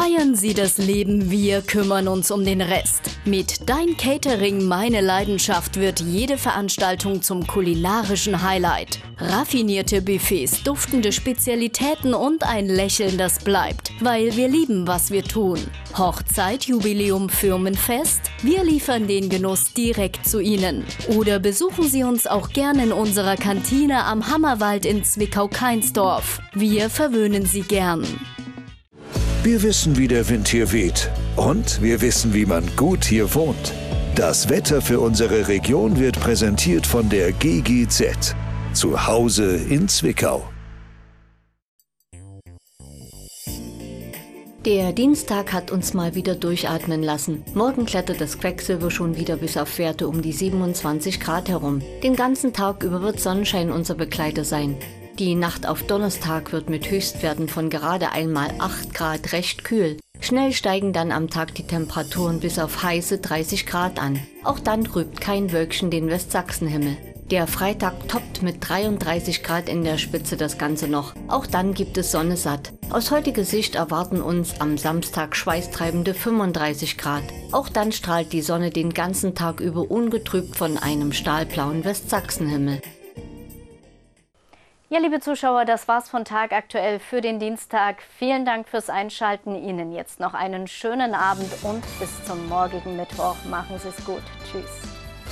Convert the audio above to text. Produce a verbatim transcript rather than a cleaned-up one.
Feiern Sie das Leben, wir kümmern uns um den Rest. Mit Dein Catering, meine Leidenschaft wird jede Veranstaltung zum kulinarischen Highlight. Raffinierte Buffets, duftende Spezialitäten und ein Lächeln, das bleibt, weil wir lieben, was wir tun. Hochzeit, Jubiläum, Firmenfest? Wir liefern den Genuss direkt zu Ihnen. Oder besuchen Sie uns auch gerne in unserer Kantine am Hammerwald in Zwickau-Kainsdorf. Wir verwöhnen Sie gern. Wir wissen, wie der Wind hier weht. Und wir wissen, wie man gut hier wohnt. Das Wetter für unsere Region wird präsentiert von der G G Z. Zu Hause in Zwickau. Der Dienstag hat uns mal wieder durchatmen lassen. Morgen klettert das Quecksilber schon wieder bis auf Werte um die siebenundzwanzig Grad herum. Den ganzen Tag über wird Sonnenschein unser Begleiter sein. Die Nacht auf Donnerstag wird mit Höchstwerten von gerade einmal acht Grad recht kühl. Schnell steigen dann am Tag die Temperaturen bis auf heiße dreißig Grad an. Auch dann trübt kein Wölkchen den Westsachsenhimmel. Der Freitag toppt mit dreiunddreißig Grad in der Spitze das Ganze noch. Auch dann gibt es Sonne satt. Aus heutiger Sicht erwarten uns am Samstag schweißtreibende fünfunddreißig Grad. Auch dann strahlt die Sonne den ganzen Tag über ungetrübt von einem stahlblauen Westsachsenhimmel. Ja, liebe Zuschauer, das war's von Tagaktuell für den Dienstag. Vielen Dank fürs Einschalten. Ihnen jetzt noch einen schönen Abend und bis zum morgigen Mittwoch. Machen Sie es gut. Tschüss.